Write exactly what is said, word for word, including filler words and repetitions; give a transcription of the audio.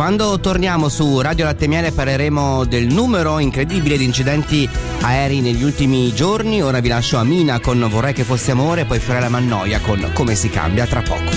Quando torniamo su Radio Latte e Miele parleremo del numero incredibile di incidenti aerei negli ultimi giorni. Ora vi lascio a Mina con Vorrei che fosse amore, poi Fiorella Mannoia con Come si cambia, tra poco.